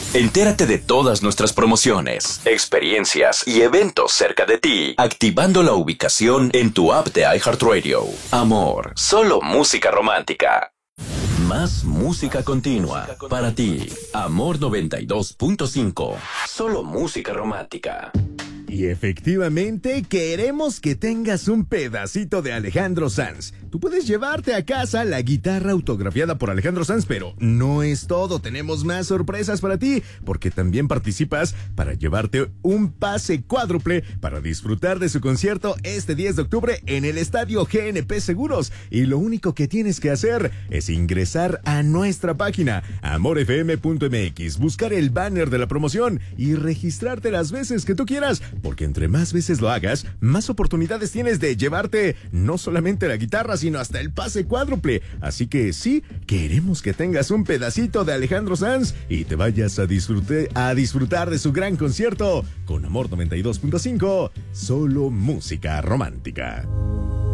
Entérate de todas nuestras promociones, experiencias y eventos cerca de ti, activando la ubicación en tu app de iHeartRadio. Amor, solo música romántica. Más música continua para ti. Amor 92.5. Solo música romántica. Y efectivamente queremos que tengas un pedacito de Alejandro Sanz. Tú puedes llevarte a casa la guitarra autografiada por Alejandro Sanz, pero no es todo. Tenemos más sorpresas para ti, porque también participas para llevarte un pase cuádruple para disfrutar de su concierto este 10 de octubre en el Estadio GNP Seguros. Y lo único que tienes que hacer es ingresar a nuestra página amorfm.mx, buscar el banner de la promoción y registrarte las veces que tú quieras. Porque entre más veces lo hagas, más oportunidades tienes de llevarte no solamente la guitarra, sino hasta el pase cuádruple. Así que sí, queremos que tengas un pedacito de Alejandro Sanz y te vayas a disfrutar de su gran concierto con Amor 92.5, solo música romántica.